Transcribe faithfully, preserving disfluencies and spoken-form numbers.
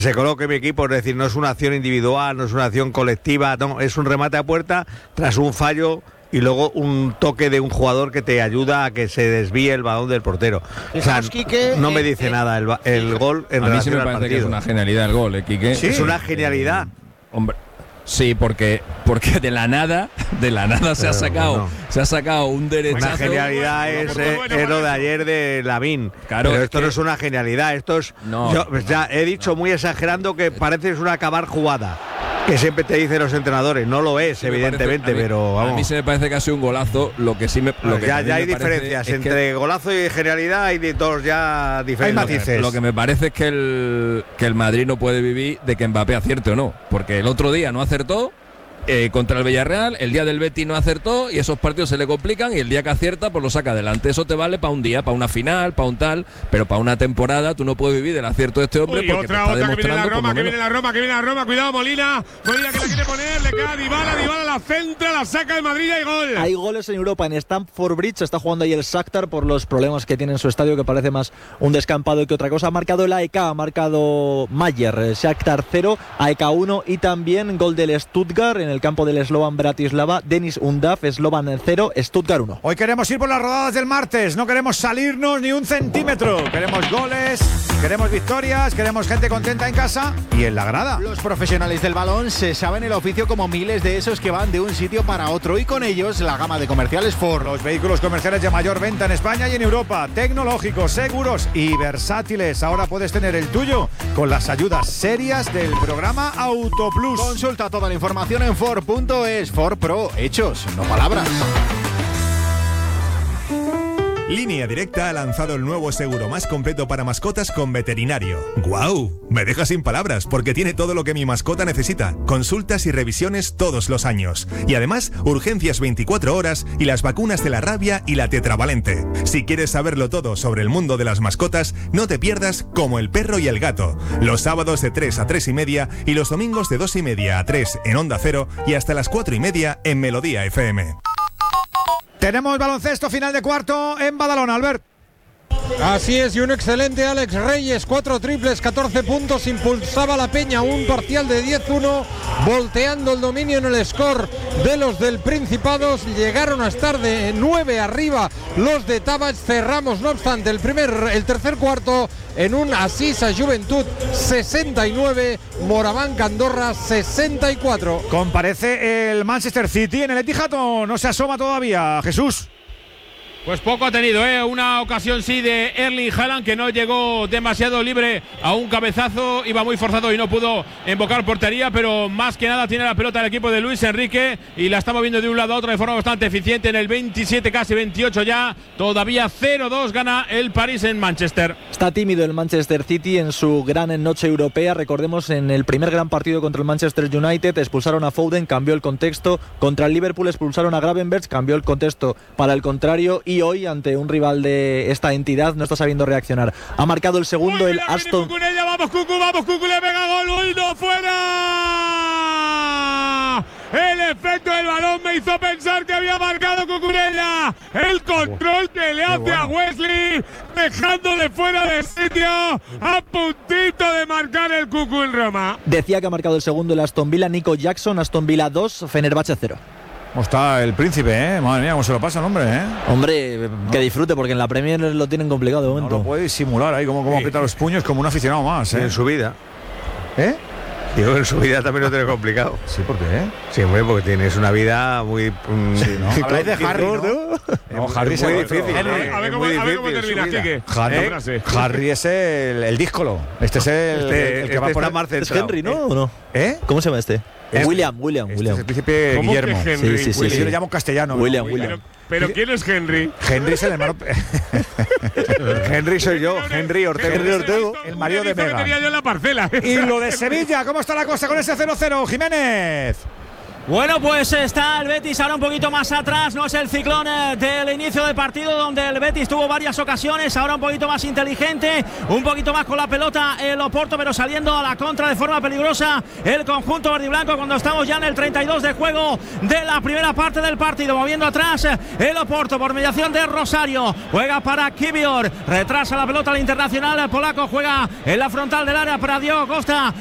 se coloque mi equipo, es decir, no es una acción individual, no es una acción colectiva, no, es un remate a puerta tras un fallo y luego un toque de un jugador que te ayuda a que se desvíe el balón del portero. O sea, Quique, no me eh, dice eh, nada el, el gol en a mí sí relación me al parece partido. que es una genialidad el gol, ¿eh, Quique? Sí, es una genialidad. Hombre, sí, porque porque de la nada, de la nada se ha sacado, no. se ha sacado un derechazo. Una genialidad bueno, es, bueno, eh, bueno, es lo de bueno. ayer de Lavín. Claro, pero es esto que- no es una genialidad, esto es. No. Yo pues ya he dicho muy exagerando que parece es una acabar jugada. Que siempre te dicen los entrenadores, no lo es, Sí, me evidentemente, parece- a mí- pero vamos. A mí se me parece que ha sido un golazo. Lo que sí me. Lo que ya, a mí ya me hay parece diferencias es que- entre golazo y genialidad, hay de todos ya diferentes Hay matices. Lo que me parece es que el, que el Madrid no puede vivir de que Mbappé acierte o no. Porque el otro día no acertó eh, contra el Villarreal, el día del Betis no acertó y esos partidos se le complican y el día que acierta pues lo saca adelante. Eso te vale para un día, para una final, para un tal, pero para una temporada tú no puedes vivir del acierto de este hombre Uy, porque otra, te está otra que viene la demostrando por Roma, lo que viene menos. la Roma, que viene la Roma. Cuidado, Molina. Molina que la quiere poner, le queda Dybala, Dybala la centra, la saca el Madrid y hay gol. Hay goles en Europa, en Stamford Bridge está jugando ahí el Shakhtar por los problemas que tiene en su estadio, que parece más un descampado que otra cosa. Ha marcado el A E K, ha marcado Mayer, Shakhtar cero, A E K uno, y también gol del Stuttgart en el campo del Slovan Bratislava, Denis Undav, Slovan cero, Stuttgart uno. Hoy queremos ir por las rodadas del martes, no queremos salirnos ni un centímetro. Queremos goles, queremos victorias, queremos gente contenta en casa y en la grada. Los profesionales del balón se saben el oficio como miles de esos que van de un sitio para otro, y con ellos la gama de comerciales Ford. Los vehículos comerciales de mayor venta en España y en Europa, tecnológicos, seguros y versátiles. Ahora puedes tener el tuyo con las ayudas serias del programa Autoplus. Consulta toda la información en Ford punto es. Ford Pro, hechos, no palabras. Línea Directa ha lanzado el nuevo seguro más completo para mascotas con veterinario. ¡Guau! Me deja sin palabras porque tiene todo lo que mi mascota necesita. Consultas y revisiones todos los años. Y además, urgencias veinticuatro horas y las vacunas de la rabia y la tetravalente. Si quieres saberlo todo sobre el mundo de las mascotas, no te pierdas Como el perro y el gato. Los sábados de tres a tres y media y los domingos de dos y media a tres en Onda Cero y hasta las cuatro y media en Melodía F M. Tenemos baloncesto final de cuarto en Badalona, Albert. Así es, y un excelente Alex Reyes, cuatro triples, catorce puntos, impulsaba la Peña, un parcial de diez uno, volteando el dominio en el score de los del Principados. Llegaron a estar de nueve arriba los de Tabach. Cerramos, no obstante, el primer, el tercer cuarto en un Asís a Juventud sesenta y nueve, Moraván Andorra sesenta y cuatro. ¿Comparece el Manchester City en el Etihad o no se asoma todavía, Jesús? Pues poco ha tenido, ¿eh? Una ocasión sí de Erling Haaland, que no llegó demasiado libre a un cabezazo, iba muy forzado y no pudo invocar portería, pero más que nada tiene la pelota el equipo de Luis Enrique y la está moviendo de un lado a otro de forma bastante eficiente en el veintisiete, casi veintiocho ya, todavía cero dos gana el París en Manchester. Está tímido el Manchester City en su gran noche europea. Recordemos, en el primer gran partido contra el Manchester United expulsaron a Foden, cambió el contexto. Contra el Liverpool expulsaron a Gravenberch, cambió el contexto para el contrario. Y hoy, ante un rival de esta entidad, no está sabiendo reaccionar. Ha marcado el segundo Uy, el mira, viene Aston. Cucurella, vamos Cucu, vamos Cucu, le pega gol, uy, no, fuera. El efecto del balón me hizo pensar que había marcado Cucurella. El control que le hace a Wesley, dejándole fuera de sitio, a puntito de marcar el Cucu en Roma. Decía que ha marcado el segundo el Aston Villa, Nico Jackson. Aston Villa dos, Fenerbahce cero. ¿Cómo está el príncipe, eh? Madre mía, cómo se lo pasa el hombre, eh. Hombre, que disfrute, porque en la Premier lo tienen complicado de No momento. lo puede disimular ahí, como, como aprieta los puños como un aficionado más, eh. En su vida. ¿Eh? Digo, en su vida también lo tiene complicado. Sí, ¿por qué? Sí, hombre, porque tienes una vida muy... Mm, Sí, ¿no? Habláis de Harry, ¿no? No, Es Harry muy se- difícil. A ver, ¿eh? a ver Es cómo, muy a ver cómo difícil termina, su vida. Quique. Harry, La frase. Harry es el, el díscolo. Este es el, Este- el que este va por está el más ¿Es centrado. Henry, no? ¿O no? ¿Eh? ¿Cómo se llama este? Este- William, William, Este William. es el príncipe ¿Cómo que Guillermo. Henry? Sí, sí, sí, William, sí. Yo le llamo castellano. William, ¿no? William. Pero, pero ¿quién es Henry? Henry es el hermano. Henry soy yo, Henry Ortega. Henry Ortego, el marido de Una Megan. que tenía yo en la parcela. Y lo de Sevilla, ¿cómo está la cosa con ese cero cero, Jiménez? Bueno, pues está el Betis ahora un poquito más atrás, no es el ciclón eh, del inicio del partido donde el Betis tuvo varias ocasiones, ahora un poquito más inteligente, un poquito más con la pelota el Oporto, pero saliendo a la contra de forma peligrosa el conjunto verdiblanco cuando estamos ya en el treinta y dos de juego de la primera parte del partido, moviendo atrás el Oporto por mediación de Rosario, juega para Kivior, retrasa la pelota al internacional polaco, juega en la frontal del área para Diego Costa,